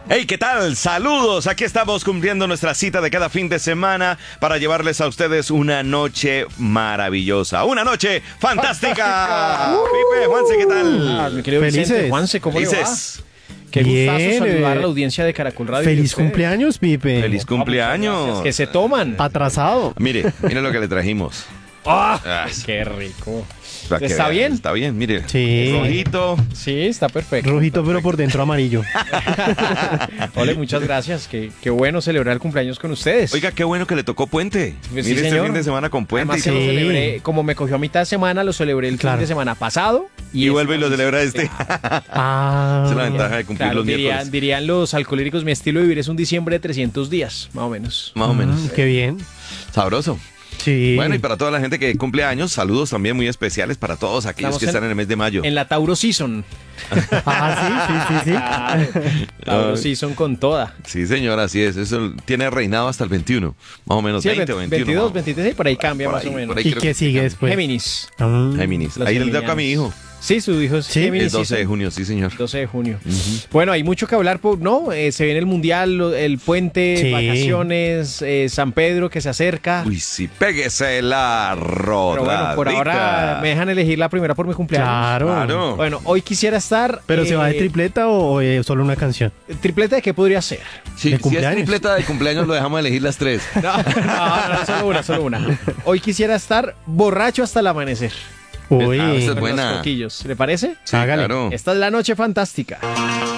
Hey, ¿qué tal? Saludos. Aquí estamos cumpliendo nuestra cita de cada fin de semana para llevarles a ustedes una noche maravillosa, una noche fantástica. Pipe, Juanse, ¿qué tal? Mi querido Vicente, Felices. Juanse, ¿cómo le va? Felices. Qué Bien, gustazo saludar a la audiencia de Caracol Radio. Feliz cumpleaños, Pipe. Feliz cumpleaños. Que se toman. Atrasado. Mire lo que le trajimos. ¡Ah! Ah, ¡Qué rico! para que ¿Está vean, bien? Está bien, mire. Sí. Rojito. Sí, está perfecto. Rojito, pero por dentro amarillo. Ole, muchas gracias. Qué bueno celebrar el cumpleaños con ustedes. Oiga, qué bueno que le tocó puente. Pues sí, Mire, este señor. fin de semana con puente. Además que lo Sí. celebré, como me cogió a mitad de semana, lo celebré el Claro. fin de semana pasado. Y vuelve y lo celebra este. Ah, Esa es la ventaja de cumplir Claro, los miércoles. dirían los alcohólicos, mi estilo de vivir es un diciembre de 300 días, más o menos. Más o menos. Qué bien. Sabroso. Sí. Bueno, y para toda la gente que cumple años, saludos también muy especiales para todos aquellos Estamos que están en el mes de mayo. En la Tauro Season. Ah, sí. Tauro Season con toda. Sí, señor, así es. Eso tiene reinado hasta el 21. Más o menos, Sí, 20 o 21. 22, más. 23, por ahí cambia Por más ahí, o menos. por ahí. ¿Y creo qué que sigue sí. después? Géminis. Géminis. Los Ahí le toca a geminianos. mi hijo. Sí, su hijo es Sí, Géminis. El 12 de Season. junio, sí, señor. 12 de junio. Bueno, hay mucho que hablar, ¿no? Se viene el Mundial, el puente, Sí. vacaciones, San Pedro que se acerca. Uy, sí, péguese la rodadita. Pero bueno, por ahora me dejan elegir la primera por mi cumpleaños. Claro. Claro. Bueno, hoy quisiera estar... ¿Pero se va de tripleta o solo una canción? ¿Tripleta de qué podría ser? Sí, ¿De si es cumpleaños? tripleta de cumpleaños, lo dejamos elegir las tres. No, solo una. Hoy quisiera estar borracho hasta el amanecer. Uy. Ah, esa es Con buena. los coquillos. ¿Le parece? Sí, Hágale. claro. Esta es la noche fantástica.